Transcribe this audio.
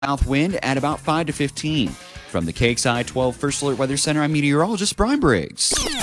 south wind at about 5 to 15. From the KXI 12 First Alert Weather Center, I'm meteorologist Brian Briggs.